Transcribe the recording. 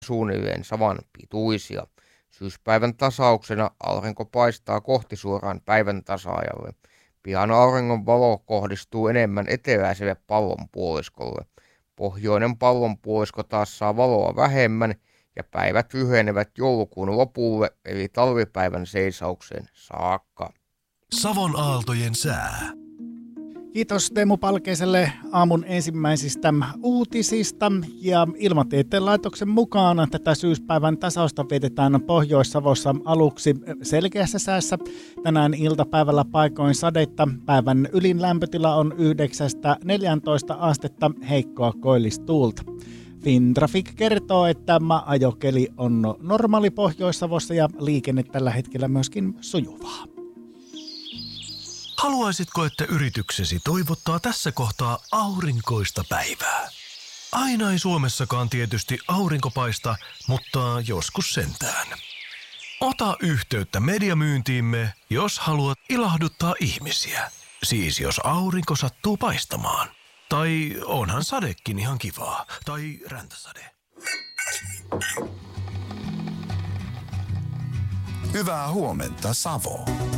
suunnilleen saman pituisia. Syyspäivän tasauksena aurinko paistaa kohti suoraan päivän tasaajalle. Pian auringon valo kohdistuu enemmän eteläiselle pallonpuoliskolle. Pohjoinen pallonpuolisko taas saa valoa vähemmän ja päivät lyhenevät joulukuun lopulle eli talvipäivän seisaukseen saakka. Savon aaltojen sää. Kiitos Teemu Palkeiselle aamun ensimmäisistä uutisista ja Ilmatieteen laitoksen mukaan tätä syyspäivän tasausta vietetään Pohjois-Savossa aluksi selkeässä säässä. Tänään iltapäivällä paikoin sadetta. Päivän ylin lämpötila on 9-14 astetta, heikkoa koillistuulta. Fintraffic kertoo, että ajokeli on normaali Pohjois-Savossa ja liikenne tällä hetkellä myöskin sujuvaa. Haluaisitko, että yrityksesi toivottaa tässä kohtaa aurinkoista päivää? Aina ei Suomessakaan tietysti aurinko paista, mutta joskus sentään. Ota yhteyttä mediamyyntiimme, jos haluat ilahduttaa ihmisiä. Siis jos aurinko sattuu paistamaan. Tai onhan sadekin ihan kivaa. Tai räntäsade. Hyvää huomenta, Savo.